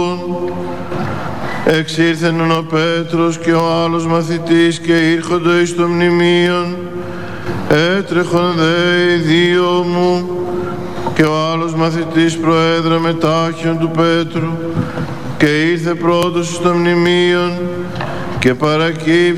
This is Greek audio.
Εξήρθεν ο Πέτρος και ο άλλος μαθητής και ήρχοντο εις το μνημείον. Έτρεχον δε οι δύο μου και ο άλλος μαθητής προέδρα μετάχιον του Πέτρου και ήρθε πρώτος στο μνημείον και παρακύψει